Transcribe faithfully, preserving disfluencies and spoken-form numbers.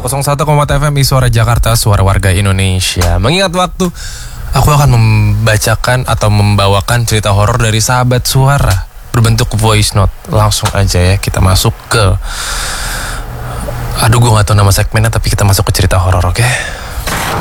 nol satu koma empat F M Suara Jakarta, suara warga Indonesia. Mengingat waktu, aku akan membacakan atau membawakan cerita horor dari sahabat suara berbentuk voice note. Langsung aja ya kita masuk ke, aduh gue gak tahu nama segmennya, tapi kita masuk ke cerita horor, oke? Okay?